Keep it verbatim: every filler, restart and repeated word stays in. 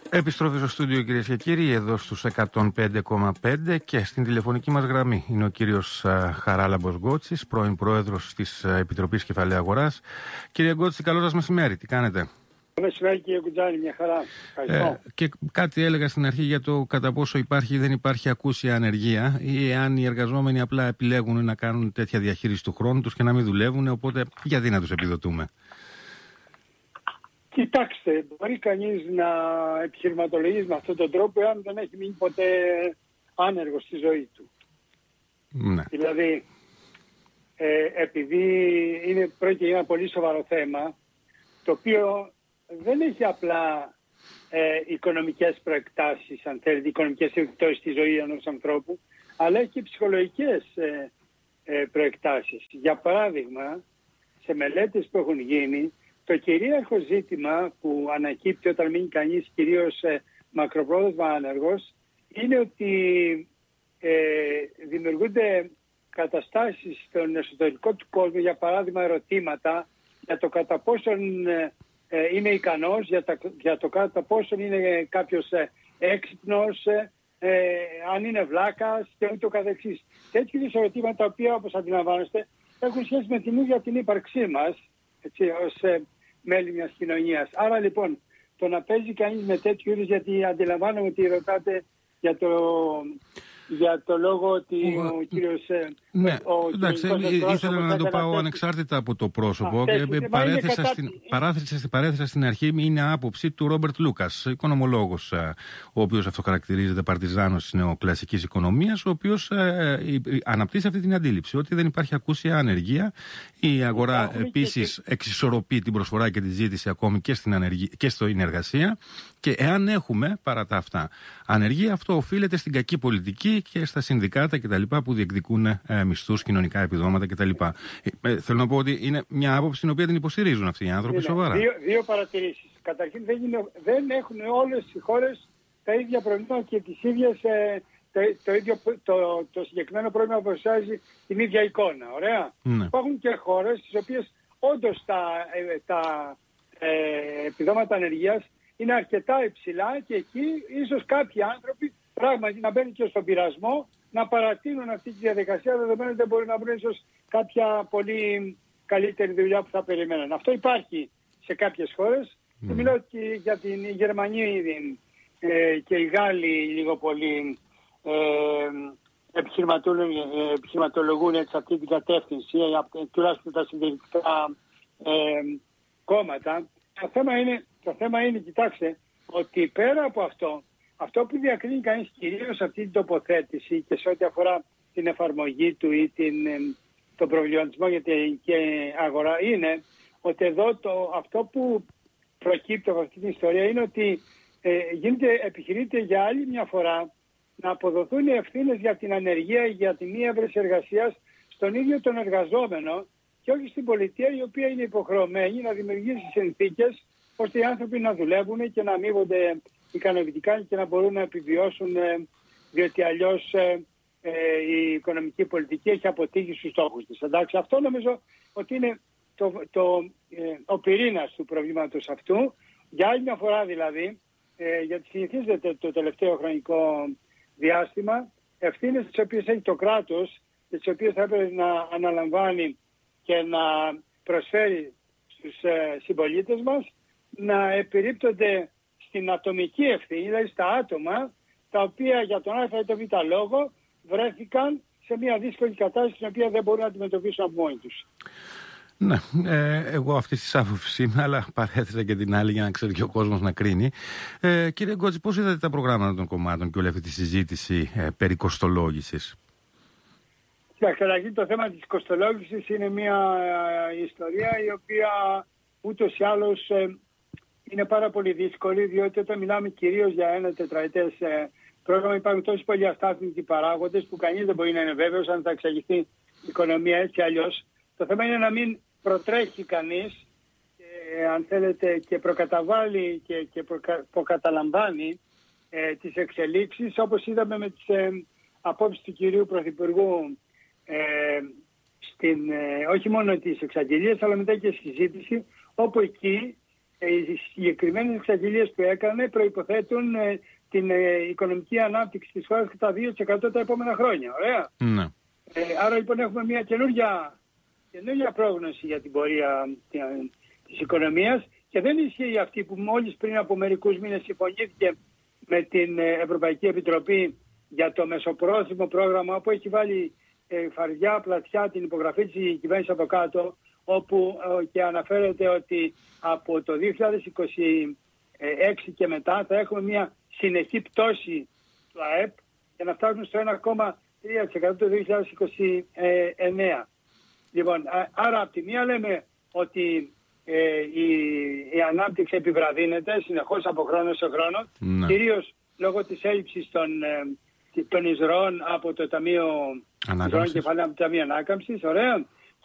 Επιστροφή στο στούντιο, κυρίες και κύριοι, εδώ στους εκατόν πέντε κόμμα πέντε και στην τηλεφωνική μας γραμμή είναι ο κύριος Χαράλαμπος Γκότσης, πρώην πρόεδρος της Επιτροπής Κεφαλαίου Αγοράς. Κύριε Γκότση, καλό σας μεσημέρι, τι κάνετε? Καλό μεσημέρι, κύριε Κουτζάνη, μια χαρά. Ε, και κάτι έλεγα στην αρχή για το κατά πόσο υπάρχει ή δεν υπάρχει ακούσια ανεργία, ή εάν οι εργαζόμενοι απλά επιλέγουν να κάνουν τέτοια διαχείριση του χρόνου τους και να μην δουλεύουν, οπότε γιατί να τους επιδοτούμε? Κοιτάξτε, μπορεί κανείς να επιχειρηματολογήσει με αυτόν τον τρόπο εάν δεν έχει μείνει ποτέ άνεργος στη ζωή του. Ναι. Δηλαδή, ε, επειδή είναι πρόκειται για ένα πολύ σοβαρό θέμα, το οποίο δεν έχει απλά ε, οικονομικές προεκτάσεις, αν θέλετε, οικονομικές επιπτώσεις στη ζωή ενός ανθρώπου, αλλά έχει και ψυχολογικές ε, ε, προεκτάσεις. Για παράδειγμα, σε μελέτες που έχουν γίνει, το κυρίαρχο ζήτημα που ανακύπτει όταν μείνει κανείς κυρίως ε, μακροπρόθεσμα άνεργος είναι ότι ε, δημιουργούνται καταστάσεις στον εσωτερικό του κόσμου, για παράδειγμα ερωτήματα για το κατά πόσον ε, ε, είναι ικανός, για, τα, για το κατά πόσον είναι κάποιος ε, έξυπνος, ε, ε, αν είναι βλάκας και ούτω καθεξής. Τέτοιου ερωτήματα τα οποία, όπως αντιλαμβάνεστε, έχουν σχέση με την ίδια την ύπαρξή μας, έτσι, ως ε, μέλη μιας κοινωνίας. Άρα λοιπόν, το να παίζει κανείς με τέτοιου είδους, γιατί αντιλαμβάνομαι ότι ρωτάτε για το, για το λόγο ότι ο, ο κύριος... Ναι, ο, εντάξει, ήθελα να το πάω ανεξάρτητα από το πρόσωπο. Παρέθεσα στην, παράθεσα, παρέθεσα στην αρχή, είναι άποψη του Ρόμπερτ Λούκας, οικονομολόγος, ο οποίος αυτοχαρακτηρίζεται παρτιζάνος της νεοκλασικής οικονομίας, ο οποίος ε, αναπτύσσει αυτή την αντίληψη, ότι δεν υπάρχει ακούσια ανεργία. Η αγορά επίσης και... εξισορροπεί την προσφορά και τη ζήτηση ακόμη και στην, ανεργία, και στην εργασία. Και εάν έχουμε, παρά τα αυτά, ανεργία, αυτό οφείλεται στην κακή πολιτική και στα συνδικάτα κτλ. Που διεκδικούν ε, μισθούς, κοινωνικά επιδόματα κτλ. Ε, ε, θέλω να πω ότι είναι μια άποψη την οποία την υποστηρίζουν αυτοί οι άνθρωποι είναι, σοβαρά. Δύο, δύο παρατηρήσεις. Καταρχήν, δεν, είναι, δεν έχουν όλες οι χώρες τα ίδια προβλήματα και τις ίδιες, ε, το, το, ίδιο, το, το συγκεκριμένο πρόβλημα που παρουσιάζει την ίδια εικόνα. Ωραία. Ναι. Υπάρχουν και χώρες στις οποίες όντως τα, ε, τα ε, επιδόματα ανεργίας είναι αρκετά υψηλά και εκεί ίσως κάποιοι άνθρωποι πράγματι να μπαίνουν και στον πειρασμό να παρατείνουν αυτή τη διαδικασία, δεδομένου ότι δεν μπορεί να βρουν ίσως κάποια πολύ καλύτερη δουλειά που θα περιμένουν. Αυτό υπάρχει σε κάποιες χώρες. Mm. Μιλάω και για την Γερμανία ε, και οι Γάλλοι λίγο πολύ ε, επιχειρηματολογούν, ε, επιχειρηματολογούν σε αυτή την κατεύθυνση, ε, τουλάχιστον τα συντηρητικά ε, κόμματα. Το θέμα είναι, το θέμα είναι, κοιτάξτε, ότι πέρα από αυτό, αυτό που διακρίνει κανείς κυρίως αυτή την τοποθέτηση και σε ό,τι αφορά την εφαρμογή του ή την, τον προβληματισμό για την αγορά είναι ότι εδώ το, αυτό που προκύπτει από αυτή την ιστορία είναι ότι ε, γίνεται, επιχειρείται για άλλη μια φορά να αποδοθούν οι ευθύνες για την ανεργία, για τη μη έβρεση εργασίας στον ίδιο τον εργαζόμενο και όχι στην πολιτεία, η οποία είναι υποχρεωμένη να δημιουργήσει συνθήκες ώστε οι άνθρωποι να δουλεύουν και να αμείβονται ικανοποιητικά και να μπορούν να επιβιώσουν, διότι αλλιώς ε, ε, η οικονομική πολιτική έχει αποτύχει στους στόχους της. Εντάξει, αυτό νομίζω ότι είναι το, το, ε, ο πυρήνας του προβλήματος αυτού. Για άλλη μια φορά δηλαδή, ε, γιατί συνηθίζεται το τελευταίο χρονικό διάστημα, ευθύνες τις οποίες έχει το κράτος και τις οποίες θα έπρεπε να αναλαμβάνει και να προσφέρει στους ε, συμπολίτες μας, να επιρρύπτονται στην ατομική ευθύνη, δηλαδή στα άτομα τα οποία για τον α ή τον β λόγο βρέθηκαν σε μια δύσκολη κατάσταση την οποία δεν μπορούν να αντιμετωπίσουν από μόνοι τους. Ναι, ε, εγώ αυτή τη άποψη είμαι, αλλά παρέθεσα και την άλλη για να ξέρει και ο κόσμος να κρίνει. Ε, κύριε Γκότση, πώς είδατε τα προγράμματα των κομμάτων και όλη αυτή τη συζήτηση ε, περί κοστολόγησης? Καταρχήν το θέμα της κοστολόγησης είναι μια ε, ιστορία η οποία ούτως ή άλλως ε, είναι πάρα πολύ δύσκολη, διότι όταν μιλάμε κυρίως για ένα τετραετές ε, πρόγραμμα υπάρχουν τόσοι πολλοί αστάθμιτοι παράγοντες που κανείς δεν μπορεί να είναι βέβαιος αν θα εξαγηθεί η οικονομία έτσι αλλιώς. Το θέμα είναι να μην προτρέχει κανείς, ε, αν θέλετε, και προκαταβάλει και, και προκα, προκαταλαμβάνει ε, τις εξελίξεις, όπως είδαμε με τις ε, απόψεις του κυρίου Πρωθυπουργού, ε, στην, ε, όχι μόνο τις εξαγγελίες, αλλά μετά και στη συζήτηση, όπου εκεί οι συγκεκριμένες εξαγγελίες που έκανε προϋποθέτουν ε, την ε, οικονομική ανάπτυξη της χώρας κατά δύο τοις εκατό τα επόμενα χρόνια. Ωραία. Ναι. Ε, άρα λοιπόν έχουμε μια καινούργια, καινούργια πρόγνωση για την πορεία της οικονομίας και δεν ισχύει αυτή που μόλις πριν από μερικούς μήνες συμφωνήθηκε με την Ευρωπαϊκή Επιτροπή για το μεσοπρόθεσμο πρόγραμμα που έχει βάλει ε, φαρδιά πλατιά την υπογραφή της κυβέρνησης από κάτω, όπου ε, και αναφέρεται ότι από το δύο χιλιάδες είκοσι έξι και μετά θα έχουμε μια συνεχή πτώση του ΑΕΠ για να φτάσουμε στο ένα κόμμα τρία τοις εκατό το δύο χιλιάδες είκοσι εννέα. Λοιπόν, άρα από τη μία λέμε ότι ε, η, η ανάπτυξη επιβραδύνεται συνεχώς από χρόνο σε χρόνο, ναι. κυρίως λόγω της έλλειψης των, ε, των εισρώων από το Ταμείο Εισρώων Κεφαλαίων, από το Ταμείο Ανάκαμψης, ωραία.